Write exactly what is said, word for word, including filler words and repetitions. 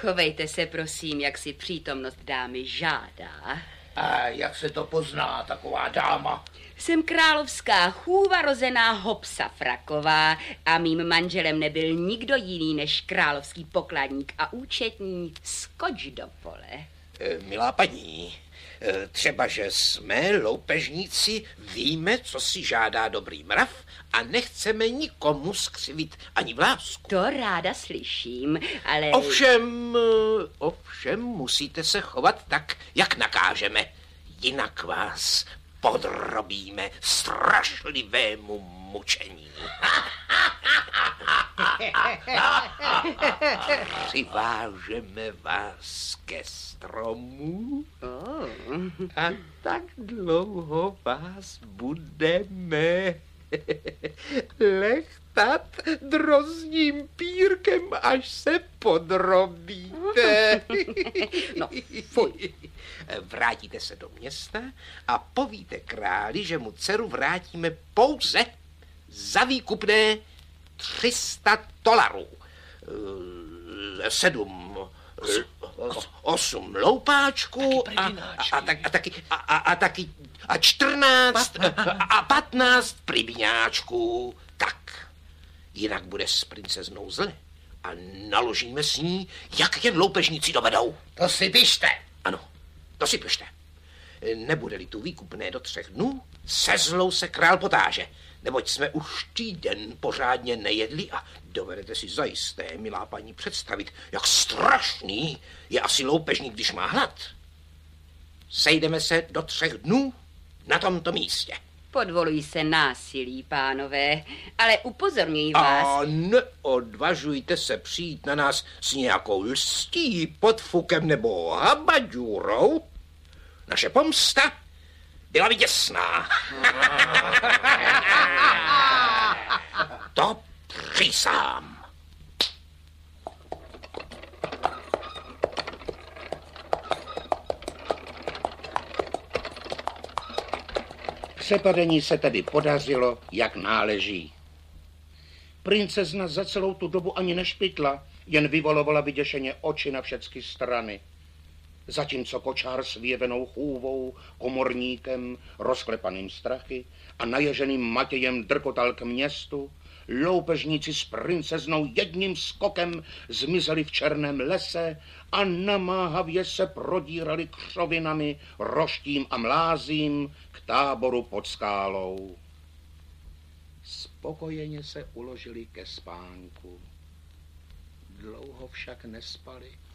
Chovejte se, prosím, jak si přítomnost dámy žádá. A jak se to pozná, taková dáma? Jsem královská chůva rozená Hopsa Fraková a mým manželem nebyl nikdo jiný než královský pokladník a účetní Skoč do pole. E, milá paní, e, třeba, že jsme, loupežníci, víme, co si žádá dobrý mrav a nechceme nikomu skřivit ani vlásku. To ráda slyším, ale... Ovšem, ovšem, musíte se chovat tak, jak nakážeme, jinak vás podrobíme strašlivému mučení. Přivážeme vás ke stromu oh. a tak dlouho vás budeme lechtat drozdním pírkem, až se podrobíte. No, fuj. Vrátíte se do města a povíte králi, že mu dceru vrátíme pouze za výkupné tři sta dolarů. Sedm, osm loupáčků a, a, a, a taky a, a, a taky a čtrnáct a patnáct plibňáčků. Tak, jinak bude s princeznou zle a naložíme s ní, jak jen loupežníci dovedou. To si pište. Ano, to si pište. Nebude-li tu výkupné do třech dnů, se zlou se král potáže, neboť jsme už týden pořádně nejedli a dovedete si zajisté, milá paní, představit, jak strašný je asi loupežník, když má hlad. Sejdeme se do třech dnů na tomto místě. Podvolují se násilí, pánové, ale upozorňuji vás... A neodvažujte se přijít na nás s nějakou lstí, podfukem nebo habaďůrou. Naše pomsta byla vyděsná. To přísahám. Přepadení se tedy podařilo, jak náleží. Princezna za celou tu dobu ani nešpitla, jen vyvolovala vyděšeně oči na všechny strany. Zatímco kočár s vyjevenou chůvou, komorníkem, rozklepaným strachy a naježeným Matějem drkotal k městu, loupežníci s princeznou jedním skokem zmizeli v černém lese a namáhavě se prodírali křovinami, roštím a mlázím k táboru pod skálou. Spokojeně se uložili ke spánku. Dlouho však nespali